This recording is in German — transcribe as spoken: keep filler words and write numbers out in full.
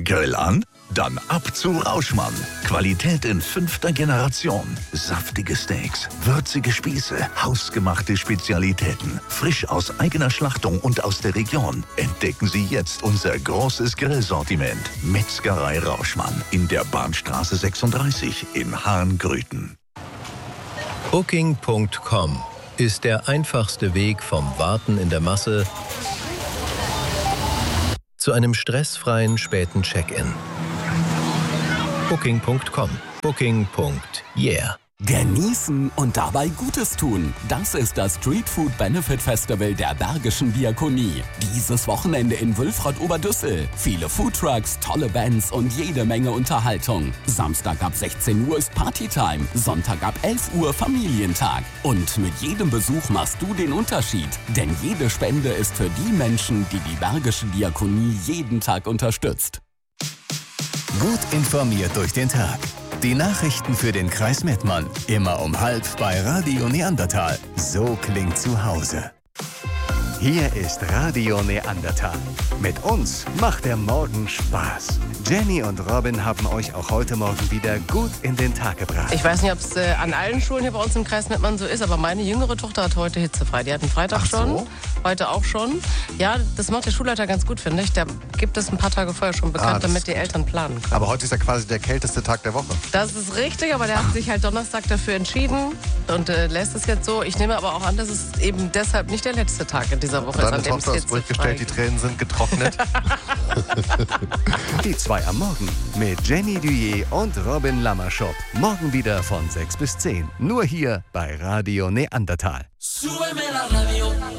Grill an? Dann ab zu Rauschmann. Qualität in fünfter Generation. Saftige Steaks, würzige Spieße, hausgemachte Spezialitäten. Frisch aus eigener Schlachtung und aus der Region. Entdecken Sie jetzt unser großes Grillsortiment. Metzgerei Rauschmann in der Bahnstraße sechsunddreißig in Hahngrüten. Booking Punkt com ist der einfachste Weg vom Warten in der Masse zu einem stressfreien späten Check-in. Booking Punkt com. Booking. Yeah. Genießen und dabei Gutes tun. Das ist das Street Food Benefit Festival der Bergischen Diakonie. Dieses Wochenende in Wülfrath-Oberdüssel. Viele Foodtrucks, tolle Bands und jede Menge Unterhaltung. Samstag ab sechzehn Uhr ist Partytime. Sonntag ab elf Uhr Familientag. Und mit jedem Besuch machst du den Unterschied. Denn jede Spende ist für die Menschen, die die Bergische Diakonie jeden Tag unterstützt. Gut informiert durch den Tag. Die Nachrichten für den Kreis Mettmann. Immer um halb bei Radio Neandertal. So klingt zu Hause. Hier ist Radio Neandertal. Mit uns macht der Morgen Spaß. Jenny und Robin haben euch auch heute Morgen wieder gut in den Tag gebracht. Ich weiß nicht, ob es äh, an allen Schulen hier bei uns im Kreis Mettmann so ist, aber meine jüngere Tochter hat heute hitzefrei. Die hatten Freitag Ach schon, so? heute auch schon. Ja, das macht der Schulleiter ganz gut, finde ich. Der gibt es ein paar Tage vorher schon bekannt, Ah, das- damit die Eltern planen können. Aber heute ist ja quasi der kälteste Tag der Woche. Das ist richtig, aber der hat sich halt Donnerstag dafür entschieden und äh, lässt es jetzt so. Ich nehme aber auch an, dass es eben deshalb nicht der letzte Tag in dieser Woche ist, Deine an dem es Tochter ist ruhig gestellt, die hitzefrei Tränen sind getrocknet. Die zwei am Morgen mit Jenny Duyé und Robin Lammerschop. Morgen wieder von sechs bis zehn. Nur hier bei Radio Neandertal. Súbeme la radio.